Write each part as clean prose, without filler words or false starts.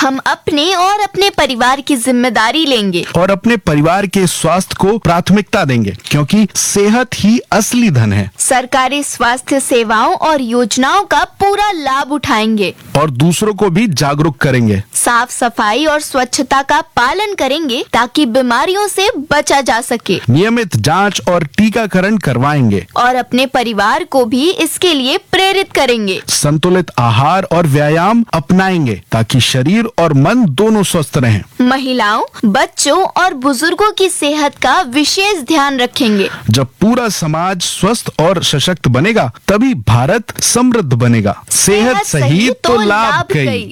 हम अपने और अपने परिवार की जिम्मेदारी लेंगे और अपने परिवार के स्वास्थ्य को प्राथमिकता देंगे, क्योंकि सेहत ही असली धन है। सरकारी स्वास्थ्य सेवाओं और योजनाओं का पूरा लाभ उठाएंगे और दूसरों को भी जागरूक करेंगे। साफ सफाई और स्वच्छता का पालन करेंगे ताकि बीमारियों से बचा जा सके। नियमित जांच और टीकाकरण करवाएंगे और अपने परिवार को भी इसके लिए प्रेरित करेंगे। संतुलित आहार और व्यायाम अपनाएंगे ताकि शरीर और मन दोनों स्वस्थ रहें। महिलाओं, बच्चों और बुजुर्गों की सेहत का विशेष ध्यान रखेंगे। जब पूरा समाज स्वस्थ और सशक्त बनेगा तभी भारत समृद्ध बनेगा। सेहत सही तो लाभ कई।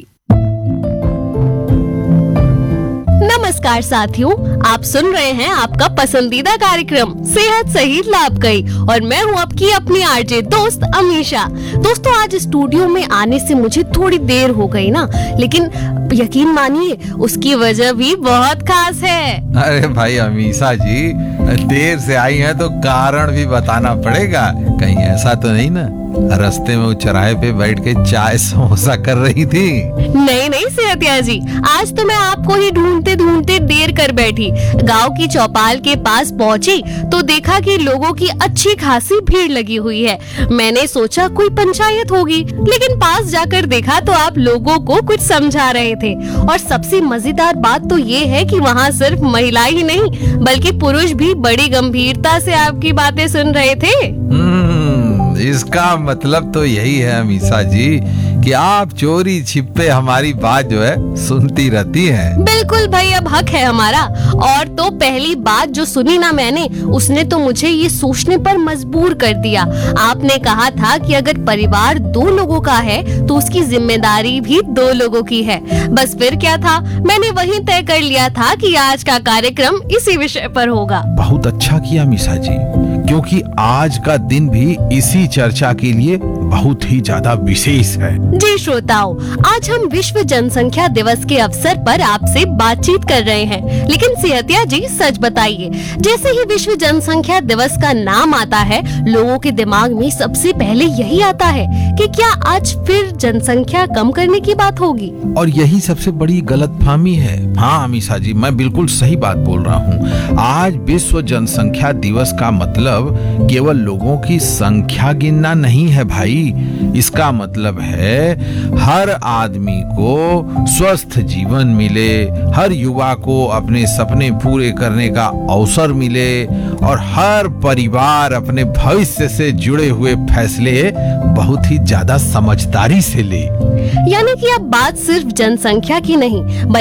नमस्कार साथियों, आप सुन रहे हैं आपका पसंदीदा कार्यक्रम सेहत सही लाभ कई और मैं हूं आपकी अपनी आरजे दोस्त अमीषा। दोस्तों, आज स्टूडियो में आने से मुझे थोड़ी देर हो गई ना, लेकिन यकीन मानिए उसकी वजह भी बहुत खास है। अरे भाई अमीषा जी, देर से आई हैं तो कारण भी बताना पड़ेगा। कहीं ऐसा तो नहीं ना रास्ते में वो चौराहे पे बैठ के चाय समोसा कर रही थी? नहीं सेहतिया जी, आज तो मैं आपको ही ढूंढते ढूंढते देर कर बैठी। गांव की चौपाल के पास पहुंची तो देखा कि लोगों की अच्छी खासी भीड़ लगी हुई है। मैंने सोचा कोई पंचायत होगी, लेकिन पास जाकर देखा तो आप लोगों को कुछ समझा रहे थे। और सबसे मजेदार बात तो ये है कि वहाँ सिर्फ महिलाएं ही नहीं बल्कि पुरुष भी बड़ी गंभीरता से आपकी बातें सुन रहे थे। इसका मतलब तो यही है अमीषा जी कि आप चोरी छिपे हमारी बात जो है सुनती रहती हैं। बिल्कुल भाई, अब हक है हमारा। और तो पहली बात जो सुनी ना मैंने, उसने तो मुझे ये सोचने पर मजबूर कर दिया। आपने कहा था कि अगर परिवार 2 लोगों का है तो उसकी जिम्मेदारी भी 2 लोगों की है। बस फिर क्या था, मैंने वही तय कर लिया था कि आज का कार्यक्रम इसी विषय पर होगा। बहुत अच्छा किया अमीषा जी, क्योंकि आज का दिन भी इसी चर्चा के लिए बहुत ही ज्यादा विशेष है। जी श्रोताओं, आज हम विश्व जनसंख्या दिवस के अवसर पर आपसे बातचीत कर रहे हैं। लेकिन सेहतिया जी, सच बताइए, जैसे ही विश्व जनसंख्या दिवस का नाम आता है लोगों के दिमाग में सबसे पहले यही आता है कि क्या आज फिर जनसंख्या कम करने की बात होगी? और यही सबसे बड़ी गलतफहमी है। हाँ अमीषा जी, मैं बिल्कुल सही बात बोल रहा हूँ। आज विश्व जनसंख्या दिवस का मतलब केवल लोगों की संख्या गिनना नहीं है भाई। इसका मतलब है हर आदमी को स्वस्थ जीवन मिले, हर युवा को अपने सपने पूरे करने का अवसर मिले और हर परिवार अपने भविष्य से जुड़े हुए फैसले बहुत ही ज्यादा समझदारी से ले। यानी कि अब बात सिर्फ जनसंख्या की नहीं